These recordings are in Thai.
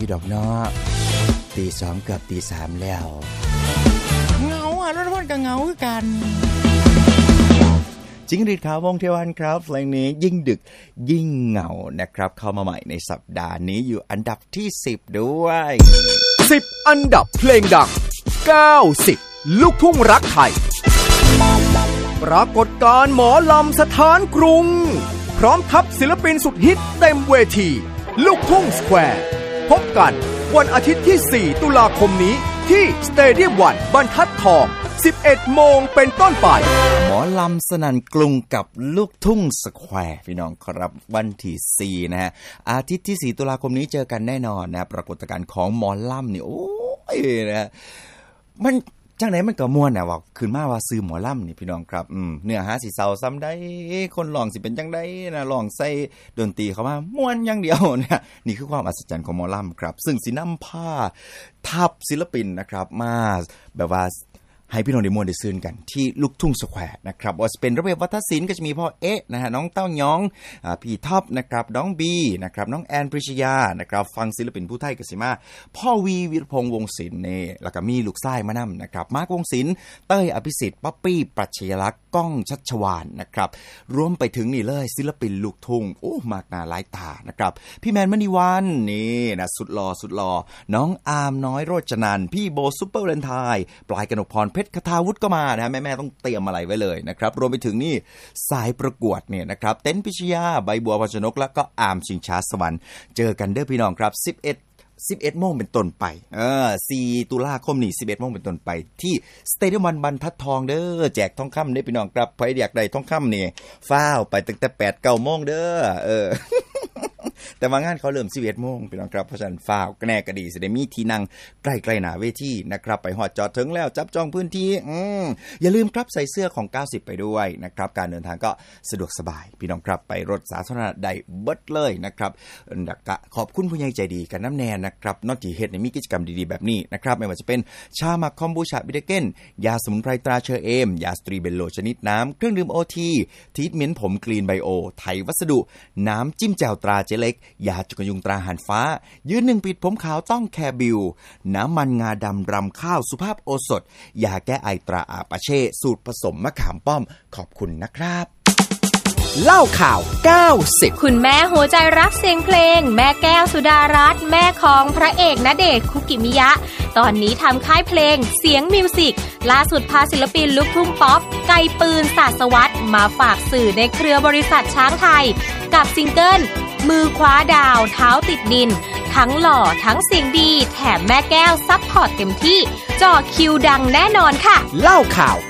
อยู่ดอกเนาะตีสองเกือบตีสามแล้วเหงาอ่ะรถพ่นกับเหงาคือกันจิงหรีดขาววงเทวันครับเพลงนี้ยิ่งดึกยิ่งเหงานะครับเข้ามาใหม่ในสัปดาห์นี้อยู่อันดับที่10ด้วย 10อันดับเพลงดัง90ลูกทุ่งรักไทยปรากฏการณ์หมอลำสถานกรุงพร้อมทัพศิลปินสุดฮิตเต็มเวทีลูกทุ่งสแควร์พบกันวันอาทิตย์ที่4ตุลาคมนี้ที่สเตเดียมวันบรรทัดทอง11 โมงเป็นต้นไปหมอลำสนั่นกรุงกับลูกทุ่งสแควร์พี่น้องครับวันที่4นะฮะอาทิตย์ที่4ตุลาคมนี้เจอกันแน่นอนนะปรากฏการณ์ของหมอลำนี่โอ้ยนะมันจังไหนมันก็ม่วนน่ะว่าขึ้นมาว่าซื้อหมอลำนี่พี่น้องครับเนื้อหาสิเศร้าซ้ำได้คนร้องสิเป็นจังได๋นะร้องใส่ดนตรีเข้ามาม่วนอย่างเดียวเนี่ยนี่คือความอัศจรรย์ของหมอลำครับซึ่งสินำพาทัพศิลปินนะครับมาแบบว่าให้พี่น้องได้ม่วนได้ซื่นกันที่ลูกทุ่งสแควร์นะครับว่าจะเป็นระเบียบวัฒนศิลป์ก็จะมีพ่อเอ๊ะนะฮะน้องเต้ายองพี่ท็อปนะครับน้องบีนะครับน้องแอนปริชยานะครับฟังศิลปินผู้ไทยก็สิมาพ่อวีวิรพงษ์วงศิลป์นี่แล้วก็มีลูกชายมานำนะครับมาร์ควงศิลป์เต้ยอภิสิทธิ์ป๊อปปี้ปรัชญาลักษณ์ก้องชัชวาลนะครับรวมไปถึงนี่เลยศิลปินลูกทุ่งโอ้มากหน้าหลายตานะครับพี่แมนมณีวันนี่นะสุดหล่อน้องอาร์มน้อยโรจนันท์พี่โบซุปเปอร์วาเลนไทน์ปลายกนกพรเพชรคทาวุฒิก็มานะแม่ๆต้องเตรียมอะไรไว้เลยนะครับรวมไปถึงนี่สายประกวดเนี่ยนะครับเต้นพิชยาใบบัวพัชนกแล้วก็อาร์มชิงช้าสวรรค์เจอกันเด้อพี่น้องครับ11 โมงเป็นต้นไป4ตุลาคมนี่11 โมงเป็นต้นไปที่สเตเดียมวันบรรทัดทองเด้อแจกทองคำเด้อพี่น้องครับใครอยากได้ทองคำนี่ฟ้าวไปตั้งแต่ 8-9 โมงเด้อแต่ว่างานเขาเริ่ม 11 โมงพี่น้องครับเพราะฉะนั้นฟ้าวแน่ก็ดีสิได้มีที่นั่งใกล้ๆหน้าเวทีนะครับไปฮอดจอดถึงแล้วจับจองพื้นที่อย่าลืมครับใส่เสื้อของ90ไปด้วยนะครับการเดินทางก็สะดวกสบายพี่น้องครับไปรถสาธารณะได้เบิดเลยนะครับขอบคุณผู้ใหญ่ใจดีกันน้ำแน่นะครับนอกจากเฮ็ดมีกิจกรรมดีๆแบบนี้นะครับไม่ว่าจะเป็นชาหมักคอมบูชาบิเดเก้นยาสมุนไพรตราเชอเอมยาสตรีเบลโลชนิดน้ำเครื่องดื่มโอทีทรีทเมนต์ผมกรีนไบโอไทยวัสดุน้ำจิ้มแจ่วตราเจเล็กยาจุกยุงตราหันฟ้ายืน1 ปิดผมขาวต้องแคร์บิวน้ำมันงาดำรำข้าวสุภาพโอสถยาแก้ไอตราอาปาเช่สูตรผสมมะขามป้อมขอบคุณนะครับเล่าข่าว90 คุณแม่หัวใจรักเสียงเพลงแม่แก้วสุดารัตน์แม่ของพระเอกณเดชน์คุกิมิยะตอนนี้ทำค่ายเพลงเสียงมิวสิกล่าสุดพาศิลปินลูกทุ่งป๊อปไกลปืนศาสวัฒน์มาฝากสื่อในเครือบริษัทช้างไทยกับซิงเกิลมือคว้าดาวเท้าติดดินทั้งหล่อทั้งเสียงดีแถมแม่แก้วซัพพอร์ตเต็มที่จ่อคิวดังแน่นอนค่ะเล่าข่าว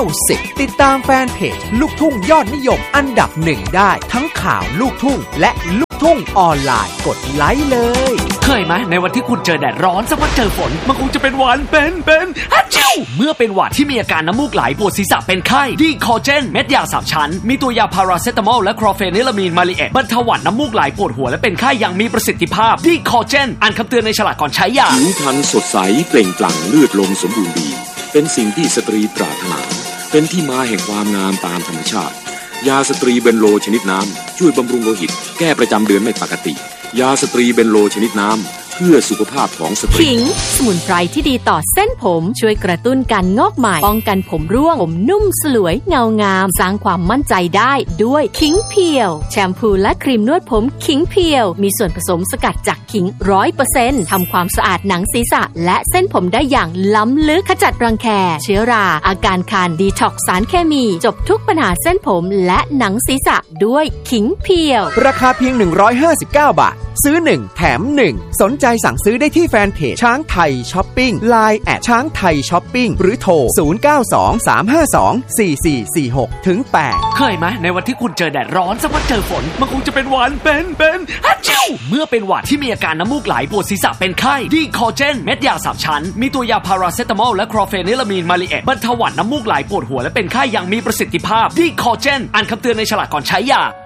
90ติดตามแฟนเพจลูกทุ่งยอดนิยมอันดับ1ได้ทั้งข่าวลูกทุ่งและลูกทุ่งออนไลน์กดไลค์เลยเคยไหมในวันที่คุณเจอแดดร้อนสักวันเจอฝนมันคงจะเป็นหวัดเป็นฮัจจิ้วเมื่อเป็นหวัดที่มีอาการน้ำมูกไหลปวดศีรษะเป็นไข้ดีคอเจนเม็ดยา3ชั้นมีตัวยาพาราเซตามอลและคลอร์เฟนิลามีนมาลิเอตบรรเทาหวัดน้ำมูกไหลปวดหัวและเป็นไข้อย่างมีประสิทธิภาพดีคอเจนอ่านคำเตือนในฉลากก่อนใช้ยาผิวพรรณสดใสเปล่งปลั่งเลือดลมสมบูรณ์ดีเป็นสิ่งที่สตรีปรารถนาเป็นที่มาแห่งความงามตามธรรมชาติยาสตรีเบนโลชนิดน้ำช่วยบำรุงโลหิตแก้ประจำเดือนไม่ปกติยาสตรีเบนโลชนิดน้ำเพื่อสุขภาพของสตรีขิงสมุนไพรที่ดีต่อเส้นผมช่วยกระตุ้นการงอกใหม่ป้องกันผมร่วงผมนุ่มสลวยเงางามสร้างความมั่นใจได้ด้วยขิงเพียวแชมพูและครีมนวดผมขิงเพียวมีส่วนผสมสกัดจากขิง 100% ทำความสะอาดหนังศีรษะและเส้นผมได้อย่างล้ำลึกขจัดรังแคเชื้อราอาการคันดีท็อกซ์สารเคมีจบทุกปัญหาเส้นผมและหนังศีรษะด้วยขิงเพียวราคาเพียง159 บาทซื้อ1แถม1สนใจสั่งซื้อได้ที่แฟนเพจช้างไทยช้อปปิ้ง LINE แอดช้างไทยช้อปปิ้งหรือโทร0923524446ถึง8 เคยไหมในวันที่คุณเจอแดดร้อนสักวันเจอฝนมันคงจะเป็นหวัดเป็นฮัจจิ้วเมื่อเป็นหวัดที่มีอาการน้ำมูกไหลปวดศีรษะเป็นไข้ดีคอเจนเม็ดยา3ชั้นมีตัวยาพาราเซตามอลและคลอร์เฟนิลามีนมาลิเอตบรรเทาหวัดน้ำมูกไหลปวดหัวและเป็นไข้อย่างมีประสิทธิภาพดีคอเจนอ่านคำเตือนในฉลากก่อนใช้ยา